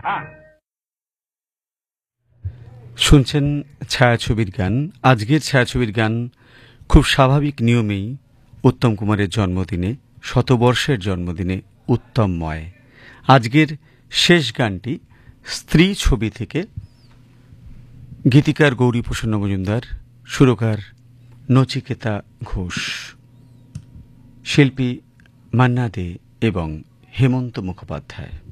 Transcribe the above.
শুনছেন ছায়াছবির গান। আজকের ছায়াছবির গান খুব স্বাভাবিক নিয়মেই উত্তম কুমারের জন্মদিনে, শতবর্ষের জন্মদিনে উত্তমময়। আজকের শেষ গানটি স্ত্রী ছবি থেকে, গীতিকার গৌরীপ্রসন্ন মজুমদার, সুরকার নচিকেতা ঘোষ, শিল্পী মান্না দে এবং হেমন্ত মুখোপাধ্যায়।